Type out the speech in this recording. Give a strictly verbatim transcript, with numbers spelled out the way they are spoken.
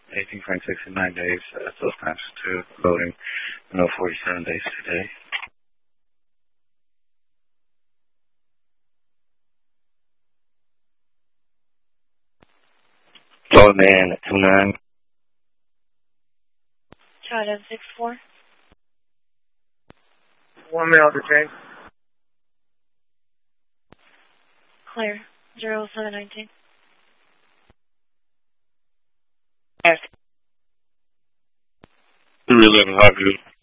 eighteen point six nine days. Uh, still snaps to loading. No forty-seven days today. Solid man at two nine. Charlie six four. One male detained. Clear. Zero seven nineteen. Yes. three eleven, hot view.